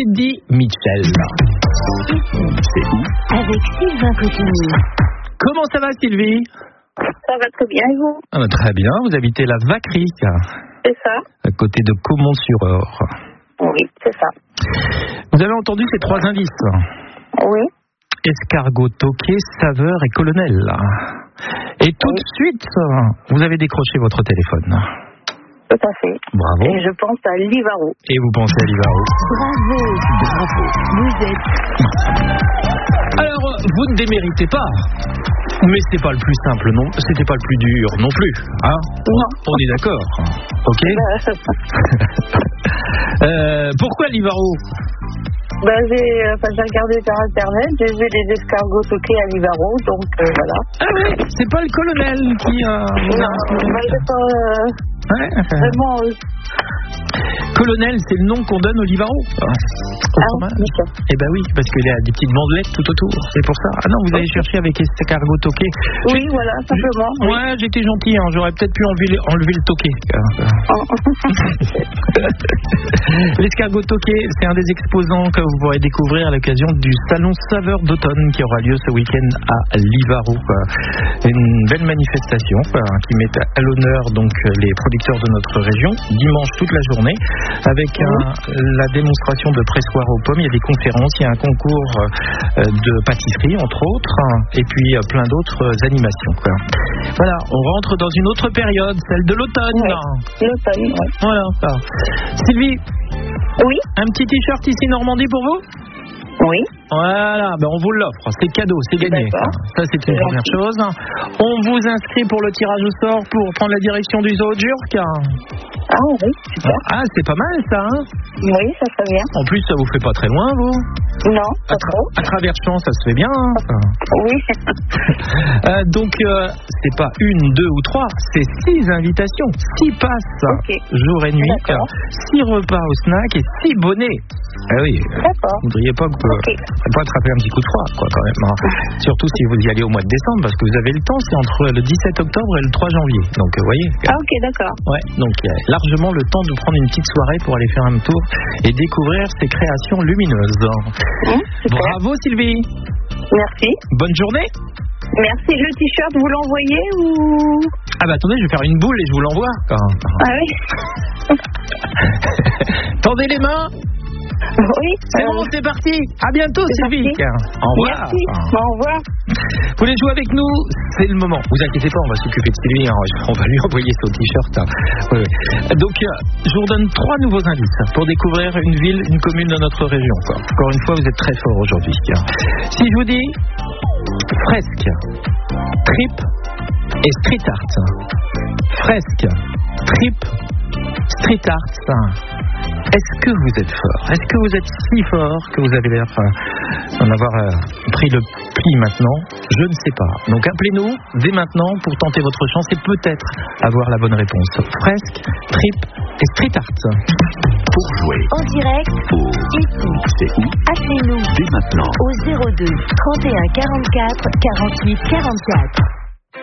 Eddie Mitchell. C'est où? Avec Sylvain Cotigny. Comment ça va, Sylvie? Ça va très bien, et vous? Très bien, vous habitez la Vacquerie, C'est ça? à côté de Caumont-sur-Eure. Oui, c'est ça. Vous avez entendu ces 3 indices? Oui. Escargot, toqué, saveur et colonel. Et tout de suite, vous avez décroché votre téléphone. Tout à fait. Bravo. Et je pense à Livaro. Et vous pensez à Livaro. Bravo. Vous êtes... Alors, vous ne déméritez pas. Mais c'est pas le plus simple, non? C'était pas le plus dur non plus, hein? Non. On est d'accord. Ok. Pourquoi Livaro? J'ai regardé sur internet, j'ai vu les escargots toqués à Livaro, donc voilà. Ah oui, c'est pas le colonel qui vous a inspiré. C'est pas vraiment... Colonel, c'est le nom qu'on donne au Livaro. d'accord. Eh ben oui, parce qu'il y a des petites bandelettes tout autour, c'est pour ça. Ah non, vous avez cherché avec escargot toqué. Oui, voilà, simplement. Ouais, j'étais gentil, hein. J'aurais peut-être pu enlever le toqué. L'escargot toqué, c'est un des exposants que vous pourrez découvrir à l'occasion du salon Saveurs d'automne qui aura lieu ce week-end à Livaro. Une belle manifestation qui met à l'honneur donc les producteurs de notre région, dimanche toute la journée, avec la démonstration de pressoir aux pommes. Il y a des conférences, il y a un concours de pâtisserie entre autres, et puis plein d'autres animations. Voilà, on rentre dans une autre période, celle de l'automne. L'automne, oui. Voilà. Sylvie. Oui. Un petit t-shirt ici Normandie pour vous? Oui. Voilà, on vous l'offre, c'est cadeau, c'est gagné. Ça c'est une première chose. On vous inscrit pour le tirage au sort pour prendre la direction du zoo de Jurques. Ah oui, super. Ah, c'est pas mal ça, hein? Oui, ça serait bien. En plus, ça vous fait pas très loin, vous? Non, pas trop. À travers Champs, ça se fait bien, hein? Oui. Donc, c'est pas 1, 2 ou 3, c'est 6 invitations, 6 passes, jour et nuit, 6 repas au snack et 6 bonnets. Ah oui, d'accord. Vous ne voudriez pas pas attraper un petit coup de froid, quand même. Hein. Surtout si vous y allez au mois de décembre, parce que vous avez le temps, c'est entre le 17 octobre et le 3 janvier. Donc, vous voyez. Ah, ok, d'accord. Ouais, donc il y a largement le temps de prendre une petite soirée pour aller faire un tour et découvrir ces créations lumineuses. Bravo, Sylvie. Merci. Bonne journée. Merci. Le t-shirt, vous l'envoyez ou... Ah bah attendez, je vais faire une boule et je vous l'envoie. Ah oui. Tendez les mains. Oui. C'est bon, c'est parti. À bientôt, Sylvie. Au revoir. Merci. Au revoir. Vous voulez jouer avec nous? C'est le moment. Vous inquiétez pas, on va s'occuper de Sylvie. On va lui envoyer son t-shirt. Oui. Donc, je vous donne 3 nouveaux indices pour découvrir une ville, une commune de notre région. Encore une fois, vous êtes très fort aujourd'hui. Si je vous dis fresque, trip et street art. Fresque, trip, street art. Est-ce que vous êtes fort? Est-ce que vous êtes si fort que vous avez l'air d'en avoir pris le pli maintenant? Je ne sais pas. Donc appelez-nous dès maintenant pour tenter votre chance et peut-être avoir la bonne réponse. Fresque, trip et street art. Pour jouer En direct, ici, c'est où? appelez-nous Dès maintenant au 02 31 44 48 44.